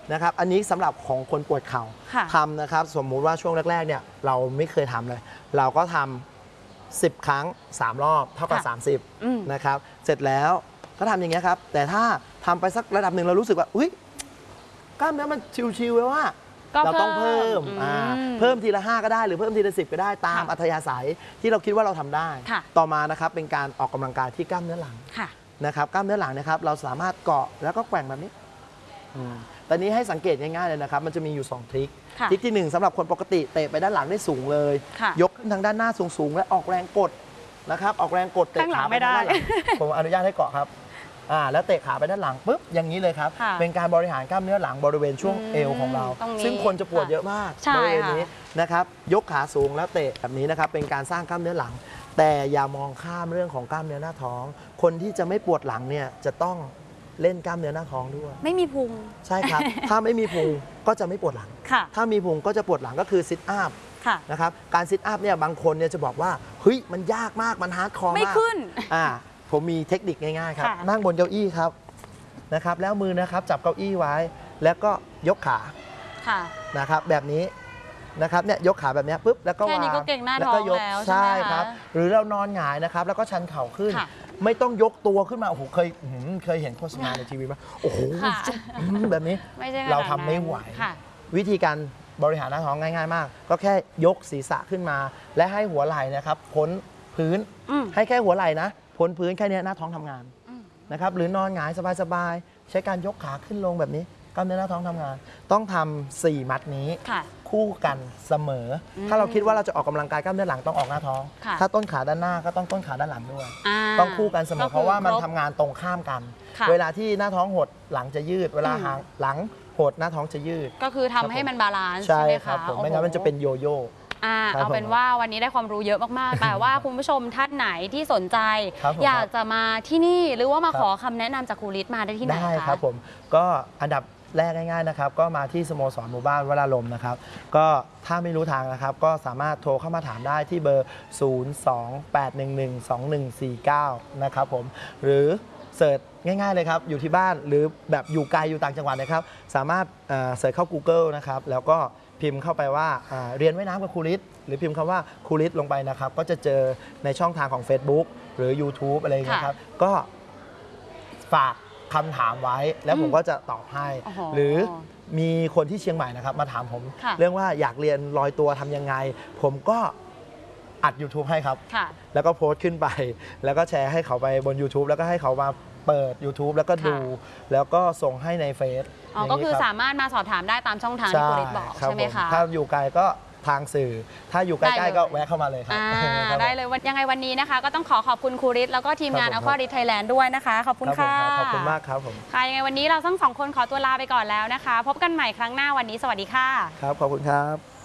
นะครับอันนี้สำหรับของคนปวดเข่าทำนะครับสมมุติว่าช่วงแรกๆเนี่ยเราไม่เคยทำเลยเราก็ทำ10 ครั้ง3 รอบเท่ากับ30นะครับเสร็จแล้วก็ทำอย่างเงี้ยครับแต่ถ้าทำไปสักระดับหนึ่งเรารู้สึกว่าอุ๊ยกล้ามเนื้อมันชิวๆเลยว่าเราต้องเพิ่มทีละ5ก็ได้หรือเพิ่มทีละ10ก็ได้ตามอัธยาศัยที่เราคิดว่าเราทำได้ต่อมานะครับเป็นการออกกำลังกายที่กล้ามเนื้อหลังนะครับกล้ามเนื้อหลังนะครับเราสามารถเกาะแล้วก็แกว่งแบบนี้ตอนนี้ให้สังเกตง่ายๆเลยนะครับมันจะมีอยู่2ทริคทริคที่1สำหรับคนปกติเตะไปด้านหลังได้สูงเลยยกขึ้นทางด้านหน้าสูงๆและออกแรงกดนะครับออกแรงกดเตะขาไปด้านหลังผมอนุญาตให้เกาะครับแล้วเตะขาไปด้านหลังปุ๊บอย่างนี้เลยครับเป็นการบริหารกล้ามเนื้อหลังบริเวณช่วงเอวของเราซึ่งคนจะปวดเยอะมากบริเวณนี้นะครับยกขาสูงแล้วเตะแบบนี้นะครับเป็นการสร้างกล้ามเนื้อหลังแต่อย่ามองข้ามเรื่องของกล้ามเนื้อหน้าท้องคนที่จะไม่ปวดหลังเนี่ยจะต้องเล่นกล้ามเนื้อหน้าท้องด้วยไม่มีพุงใช่ครับถ้าไม่มีพุงก็จะไม่ปวดหลังถ้ามีพุงก็จะปวดหลังก็คือซิทอัพนะครับการซิทอัพเนี่ยบางคนเนี่ยจะบอกว่าเฮ้ยมันยากมากมันฮาร์ดคอร์มากไม่ขึ้นผมมีเทคนิคง่ายๆครับนั่งบนเก้าอี้ครับนะครับแล้วมือนะครับจับเก้าอี้ไว้แล้วก็ยกขานะครับแบบนี้นะครับเนี่ยยกขาแบบนี้ปุ๊บแล้วก็วางแล้วก็ยกใช่ครับหรือเรานอนหงายนะครับแล้วก็ชันเข่าขึ้นไม่ต้องยกตัวขึ้นมาโอ้โหเคยเห็นโฆษณาในทีวีไหมโอ้โหแบบนี้เราทำไม่ไหววิธีการบริหารหน้าท้องง่ายๆมากก็แค่ยกศีรษะขึ้นมาและให้หัวไหล่นะครับพ้นพื้นให้แค่หัวไหล่นะพ้นพื้นแค่นี้หน้าท้องทำงานนะครับหรือนอนหงายสบายๆใช้การยกขาขึ้นลงแบบนี้กล้ามเนื้อหน้าท้องทำงานต้องทำ4 มัดนี้คู่กันเสมอถ้าเราคิดว่าเราจะออกกำลังกายกล้ามเนื้อหลังต้องออกหน้าท้องถ้าต้นขาด้านหน้าก็ต้องต้นขาด้านหลังด้วยต้องคู่กันเสมอเพราะว่ามันทำงานตรงข้ามกันเวลาที่หน้าท้องหดหลังจะยืดเวลาหลังหดหน้าท้องจะยืดก็คือทำให้มันบาลานซ์ใช่ไหมครับผมไม่งั้นมันจะเป็นโยโย่เอาเป็นว่าวันนี้ได้ความรู้เยอะมากๆแต่ว่าคุณผู้ชมท่านไหนที่สนใจอยากจะมาที่นี่หรือว่ามาขอคำแนะนำจากครูฤทธิ์มาได้ที่ไหนคะได้ครับผมก็อันดับแรกง่ายๆนะครับก็มาที่สโมสรหมู่บ้านวราลมนะครับก็ถ้าไม่รู้ทางนะครับก็สามารถโทรเข้ามาถามได้ที่เบอร์ 028112149 นะครับผมหรือเสิร์ชง่ายๆเลยครับอยู่ที่บ้านหรือแบบอยู่ไกลอยู่ต่างจังหวัดนะครับสามารถเสิร์ชเข้า Google นะครับแล้วก็พิมพ์เข้าไปว่าเรียนว่ายน้ำกับครูฤทธิ์หรือพิมพ์คำว่าครูฤทธิ์ลงไปนะครับก็จะเจอในช่องทางของ Facebook หรือ YouTube อะไรนะครับก็ฝากคำถามไว้แล้วผมก็จะตอบให้หรือมีคนที่เชียงใหม่นะครับมาถามผมเรื่องว่าอยากเรียนลอยตัวทำยังไงผมก็อัด YouTube ให้ครับแล้วก็โพสต์ขึ้นไปแล้วก็แชร์ให้เขาไปบน YouTube แล้วก็ให้เขามาเปิด YouTube แล้วก็ดูแล้วก็ส่งให้ในเฟซก็คือสามารถมาสอบถามได้ตามช่องทางที่ครูฤทธิ์บอกใช่ไหมคะถ้าอยู่ไกลก็ทางสื่อถ้าอยู่ใกล้ๆก็แวะเข้ามาเลยครับได้เลยยังไงวันนี้นะคะก็ต้องขอบคุณครูฤทธิ์แล้วก็ทีมงานอัลฟาฤทธิ์ไทยแลนด์ด้วยนะคะขอบคุณค่ะขอบคุณมากครับผมค่ะยังไงวันนี้เราทั้ง2 คนขอตัวลาไปก่อนแล้วนะคะพบกันใหม่ครั้งหน้าวันนี้สวัสดีค่ะครับขอบคุณครับ